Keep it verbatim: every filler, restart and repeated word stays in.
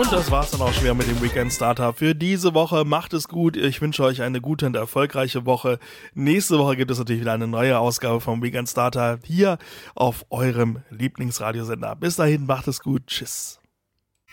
Und das war's dann auch schon wieder mit dem Weekend Starter für diese Woche. Macht es gut. Ich wünsche euch eine gute und erfolgreiche Woche. Nächste Woche gibt es natürlich wieder eine neue Ausgabe vom Weekend Starter hier auf eurem Lieblingsradiosender. Bis dahin, macht es gut. Tschüss.